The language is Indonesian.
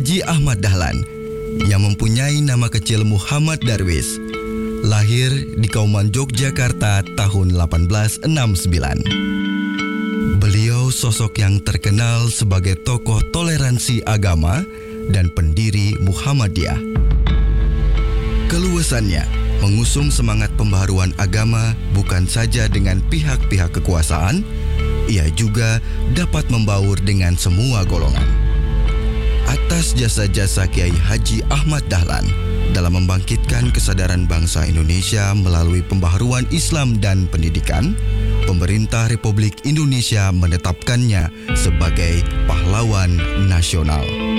Haji Ahmad Dahlan yang mempunyai nama kecil Muhammad Darwis, lahir di Kauman, Yogyakarta tahun 1869. Beliau sosok yang terkenal sebagai tokoh toleransi agama dan pendiri Muhammadiyah. Keluasannya mengusung semangat pembaharuan agama bukan saja dengan pihak-pihak kekuasaan, ia juga dapat membaur dengan semua golongan. Atas jasa-jasa Kiai Haji Ahmad Dahlan dalam membangkitkan kesadaran bangsa Indonesia melalui pembaharuan Islam dan pendidikan, pemerintah Republik Indonesia menetapkannya sebagai pahlawan nasional.